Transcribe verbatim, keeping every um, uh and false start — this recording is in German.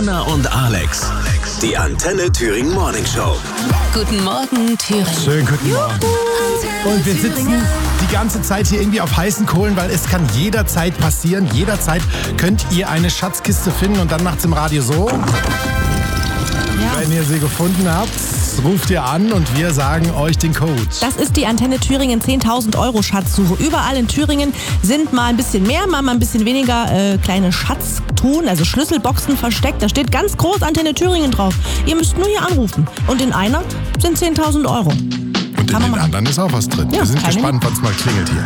Anna und Alex. Die Antenne Thüringen Morning Show. Guten Morgen, Thüringen. Schönen guten Morgen. Und wir sitzen die ganze Zeit hier irgendwie auf heißen Kohlen, weil es kann jederzeit passieren. Jederzeit könnt ihr eine Schatzkiste finden und dann macht's im Radio so. Ja. Wenn ihr sie gefunden habt, ruft ihr an und wir sagen euch den Code. Das ist die Antenne Thüringen zehntausend Euro Schatzsuche. Überall in Thüringen sind mal ein bisschen mehr, mal ein bisschen weniger äh, kleine Schatztruhen, also Schlüsselboxen versteckt. Da steht ganz groß Antenne Thüringen drauf. Ihr müsst nur hier anrufen. Und in einer sind zehntausend Euro. Und in den machen. anderen ist auch was drin. Ja, wir sind keine- gespannt, wann es mal klingelt hier.